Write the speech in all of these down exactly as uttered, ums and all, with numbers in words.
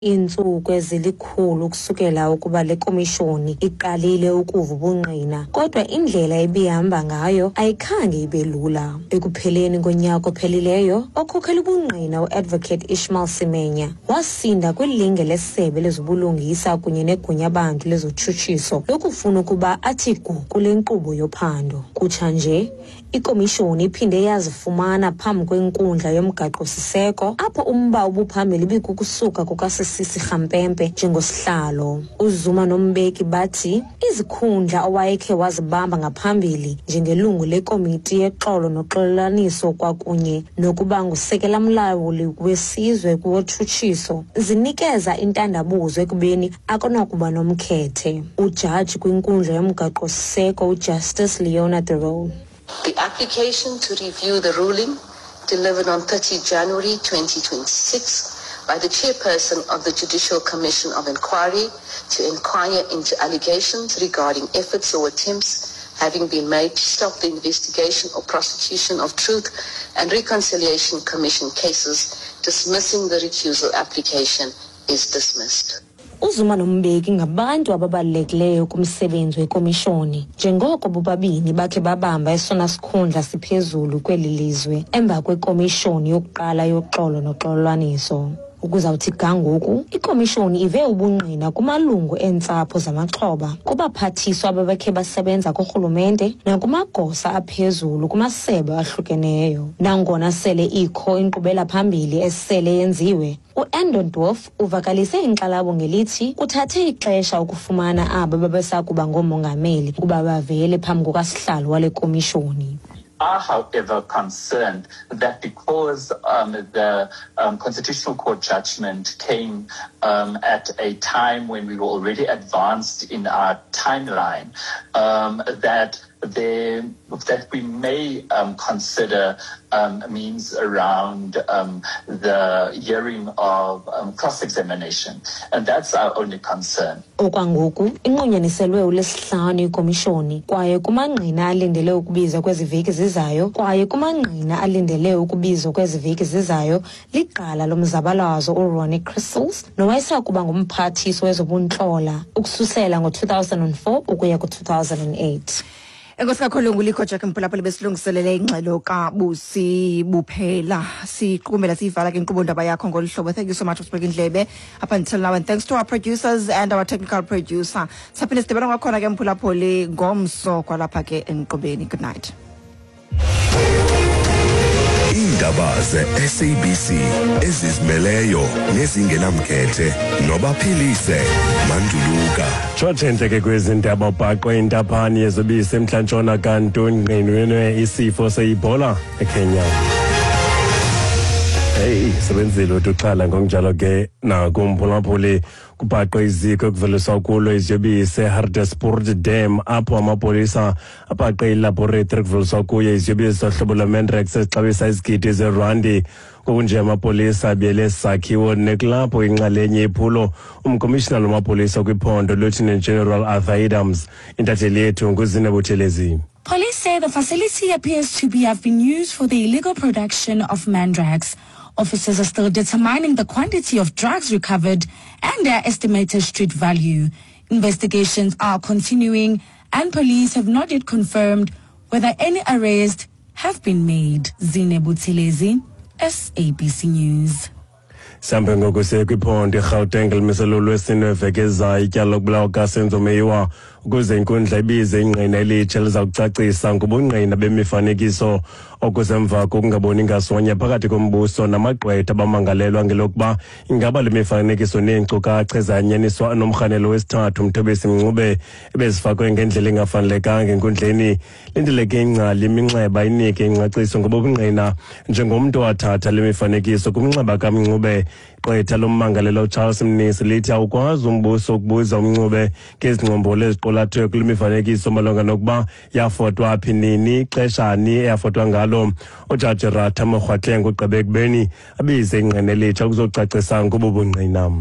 Iintsuku ezilikhulu kusukela ukuba le komishoni iqalile ukuva ubungqina, kodwa indlela ebihamba ngayo ayikhange ibe lula. Ekupheleni konyaka ophelileyo, okhokhela ubungqina u-Advocate Ishmael Semenya wasinda kwilinge lesebe lezobulungisa kunye negunya abantu lezotshutshiso lokufuna ukuba athi gu kule nkqubo yophando. Kutsha nje, ikomishoni iphinde yazifumana phambi kwenkundla yomgaqo-siseko apho umba ubuphambili bikukusuka kukasisi Sisi Khampempe njengosihlalo. uZuma noMbeki bathi izikhundla owayekhe wazibamba ngaphambili njengelungu lekomiti yexolo noxolelaniso kwakunye nokuba ngusekela mlawuli wesizwe kuwotshutshiso zinikeza intandabuzo ekubeni akonakuba nomkhethe. Ujaji kwinkundla yomgaqo-siseko uJustice Leona Derrell. The application to review the ruling delivered on thirtieth January twenty twenty-six by the chairperson of the Judicial Commission of Inquiry to inquire into allegations regarding efforts or attempts having been made to stop the investigation or prosecution of Truth and Reconciliation Commission cases, dismissing the recusal application is dismissed. uZuma noMbeki ngabantu ababalulekileyo kumsebenzi wekomishoni njengoko bobabini bakhe babamba esona sikhundla siphezulu kweli lizwe emva kwekomishoni yokuqala yoxolo noxolelwaniso. Ukuzawuthi kangoku ikomishoni ive ubungqina kumalungu entsapho zamaxhoba, kubaphathiswa ababekhe basebenza kurhulumente nakumagosa aphezulu kumasebe ahlukeneyo. Nangona sele ikho inkqubela phambili esele yenziwe, u-Endon Dwarf uvakalise inkxalabo ngelithi kuthathe ixesha ukufumana aba babesakuba ngoomongameli kuba bavele phambi kukasihlalo wale komishoni. Are, however, concerned that because um, the um, Constitutional Court judgment came um, at a time when we were already advanced in our timeline, um, that they, that we may um, consider um, means around um, the hearing of um, cross-examination. And that's our only concern. Okwangoku inqunyaniselwe uLesihlanu ikomishoni kwaye kumangqina alindele ukubizwa kweziveki zizayo kwaye kumangqina alindele ukubizwa kweziveki zizayo liqala lomzabalazo uRonnie Crystals nowayesakuba ngumphathiswa wezobuntlola ukususela ngo-two thousand four ukuya ku-two thousand eight. Enkosikhakhulu ngulikho Jack Mpulapuli besilungiselele ingxelo kaBusi Buphela siqhubela siyivala ke inkqubo ndaba yakho ngolu hlobo. Thank you so much for speaking Dlebe up until now, and thanks to our producers and our technical producer. Saphinde sidibana kwakhona ke Mpulapuli ngomso kwalapha ke enqubeni. Good night. Indaba ze-S A B C ezizimeleyo nezingenamkhethe nobaphilise Manduluka. Tshotshente ke kwezindaba bhaqwe intaphani yezobisi emhlantshona kanti ungqinweni isifo seyibhola eKenya. Hey, sebenzile utuxhala ngokunjalo ke nakuMphulaphuli kubhaqwe iziko ekuveliswa kulo iziyobisi eHartbeespoort Dam apho amapolisa abhaqe ilaboratory ekuveliswa kuyo iziyobisi zohlobo lwe-Mandrax ezixabisa izigidi zerandi. Ngokunje amapolisa abiyele sakhiwo nekulapho inxalenye yephulo umkomishonari wamapolisa kwiphondo Lieutenant General Arthur Adams. Intatheli yethu nguZine Buthelezi. Police say the facility appears to be have been used for the illegal production of Mandrax. Officers are still determining the quantity of drugs recovered and their estimated street value. Investigations are continuing and police have not yet confirmed whether any arrests have been made. Zine Buthelezi, S A B C News. Sambe ngokuse kwiphondo iGauteng limiselo lwesine eveke ezayo ityala lokubulawa kaSenzo Meyiwa ukuze inkundla ibize ingqina elitsha liza kucacisa ngobungqina bemifanekiso okusemva kokungaboni ngasonye phakathi kombuso namagqwetha abamangalelwa ngelokuba ingaba le mifanekiso neenkcukacha ezanyaniswa nomrhanelo wesithathu uMthobesi Mncube ebezifakwe ngendlela engafanelekanga enkundleni lindeleke ingcali iminxeba inike ingcaciso ngobungqina njengomntu wathatha le mifanekiso kumnxeba kaMncube. Gqwetha lommangalelo uCharles Mnisi lithi awukwazi umbuso ukubuza uMncube ngezingcombolo eziqolathwe kule mifanekiso malunga nokuba yafotwa phi nini ixeshani eyafotwa ngalo. Ujaji Ratha Mogwatleng ugqibe ekubeni abize ingqina elitsha ukuzocacisa ngobu bungqina.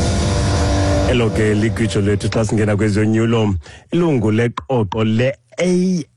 Elo ke ligwitsho lethu xa singena kwezonyulo ilungu leqoqo le-A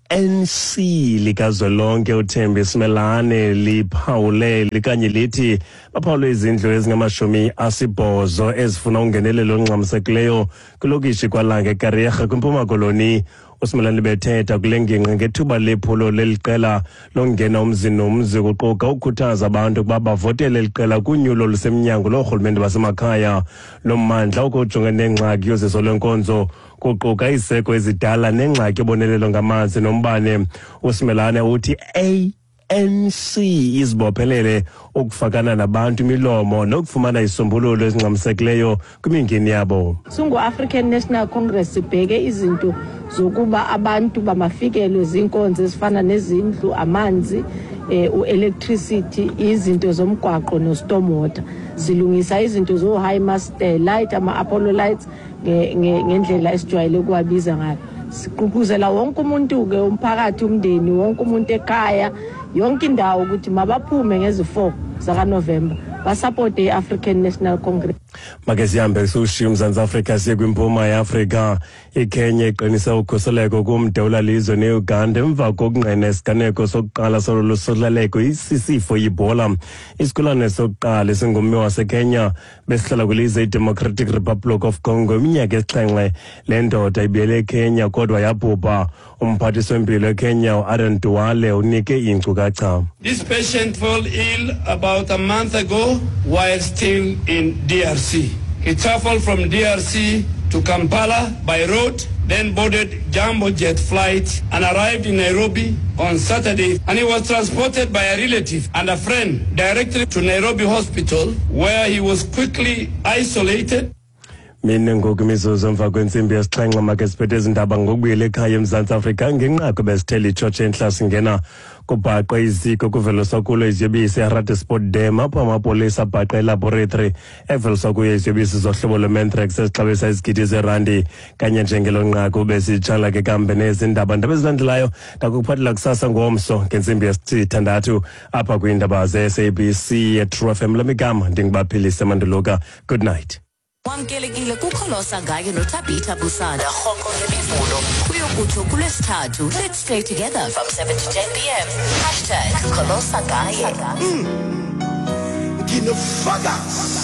N C likazwelonke uThembi Simelane liphawule likanye lithi baphawule izindlu ezingamashumi asibhozo ezifuna ungenelelo ongxamisekileyo kulokishi kwaLanga eKariyerha kwiMpuma Koloni. uSimelane bethetha kule ngingqi ngethuba lephulo leliqela longena umzi nomzi kuquka ukukhuthaza abantu ukuba bavotele liqela kunyulo lusemnyango loorhulumente basemakhaya. Lo mmandla ukujongene nengxaki yoziso lwenkonzo kuquka iziseko ezidala nengxaki ebonelelo ngamanzi nombane. uSimelane uthi A N C izibophelele ukufakana nabantu imilomo nokufumana isombululo ezingxamisekileyo kwimingeni yabo. Sungu-African National Congress sibheke izinto zokuba abantu bamafikelo zinkonzo ezifana nezindlu, amanzi, eh, u-electricity, izinto zomgwaqo no-storm water. Silungisa izinto zo-high-mast light, ama-Apollo lights ngendlela esijwayele ukuwabiza ngayo. Siqhuquzela wonke umuntu ke umphakathi umndeni wonke umuntu ekhaya yonke indawo ukuthi mabaphume ngezi four zaka November basupport i-African National Congress. Make sihambe sishiya uMzantsi Afrika siye kwimpuma yeAfrika. iKenya iqinisa ukhuseleko kumde ulalizwe neUganda emva kokungqina isiganeko sokuqala solosuleleko isisifo yiBola. Isikhulane sokuqala esingummi waseKenya besihlala kwilizwe iDemocratic Republic of Congo iminyaka esixhenxe. Le ndoda ibuyele eKenya kodwa yabhubha. Umphathiswa wempilo eKenya uAden Duale unike iinkcukacha. This patient fell ill about a month ago while still in D R C. He traveled from D R C to Kampala by road, then boarded jumbo jet flight and arrived in Nairobi on Saturday, and he was transported by a relative and a friend directly to Nairobi Hospital, where he was quickly isolated. Mina ngoku imizuzu emva kwentsimbi yesixhenxe make siphethe izindaba ngokubuyela ekhaya eMzantsi Afrika ngenqaku besithela itshotshe entla singena kubhaqwe iziko kuveliswa kulo iziyobisi eHarade Sport Dam apho amapolisa abhaqe elaboratory eveliswa kuyo iziyobisi zohlobo lwe-Menthrex ezixabisa izigidi zerandi kanye njengelo nqaku besitshala ke kambe nezindaba ndaba ezilandelayo ndakuphathela kusasa ngomso ngentsimbi yesithandathu apha kwiindaba ze-S A B C ye-True F M. Lamigama ndingubaphilise Manduluka. Good night. Wamkelekile kukholosa ngayo noThabitha Busana rhoko ngemivulo kuyokutsho kulwesithathu. Let's stay together from seven to ten p m Hashtag kholosa ngaye. Nginofaka